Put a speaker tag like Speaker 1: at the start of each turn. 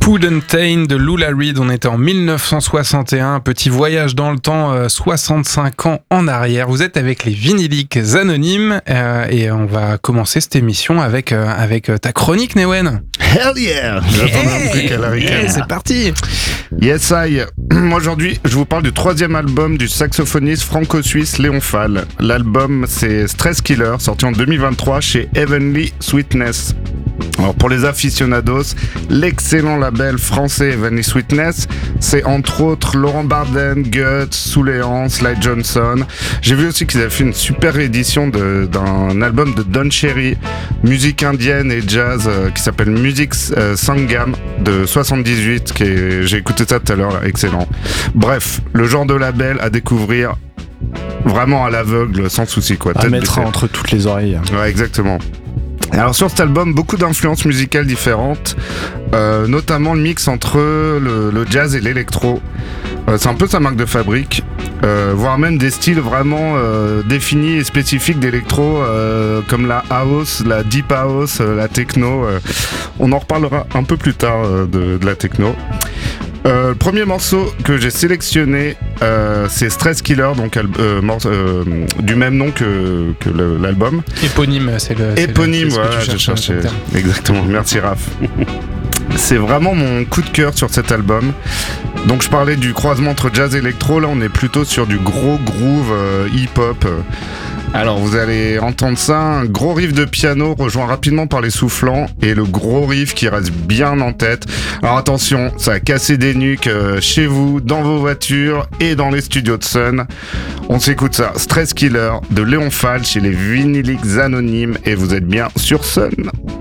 Speaker 1: Food&Pain de Lula Reed, on était en 1961, un petit voyage dans le temps, 65 ans en arrière. Vous êtes avec les Vinyliques Anonymes et on va commencer cette émission avec ta chronique, Newen.
Speaker 2: Hell yeah! J'attendais un truc à la ricaine.
Speaker 1: C'est parti!
Speaker 2: Yes, I. Aujourd'hui, je vous parle du troisième album du saxophoniste franco-suisse Léon Fall. L'album, c'est Stress Killer, sorti en 2023 chez Heavenly Sweetness. Alors pour les aficionados, l'excellent label français Heavenly Sweetness, c'est entre autres Laurent Barden, Guts, Souléan, Sly Johnson. J'ai vu aussi qu'ils avaient fait une super édition d'un album de Don Cherry, musique indienne et jazz, qui s'appelle Music Sangam de 78, j'ai écouté ça tout à l'heure, là, excellent. Bref, le genre de label à découvrir vraiment à l'aveugle, sans souci quoi.
Speaker 3: À mettre entre toutes les oreilles.
Speaker 2: Ouais, exactement. Alors sur cet album, beaucoup d'influences musicales différentes, notamment le mix entre le jazz et l'électro. C'est un peu sa marque de fabrique, voire même des styles vraiment définis et spécifiques d'électro, comme la house, la deep house, la techno. On en reparlera un peu plus tard de la techno. Le premier morceau que j'ai sélectionné, c'est Stress Killer, donc du même nom que l'album.
Speaker 1: Éponyme, c'est le.
Speaker 2: Éponyme, voilà,
Speaker 1: je cherchais.
Speaker 2: Exactement, merci Raph. C'est vraiment mon coup de cœur sur cet album. Donc je parlais du croisement entre jazz et électro, là on est plutôt sur du gros groove hip-hop. Alors vous allez entendre ça, un gros riff de piano rejoint rapidement par les soufflants et le gros riff qui reste bien en tête. Alors attention, ça a cassé des nuques chez vous, dans vos voitures et dans les studios de Sun. On s'écoute ça, Stress Killer de Léon Fall chez les Vinyliques Anonymes et vous êtes bien sur Sun.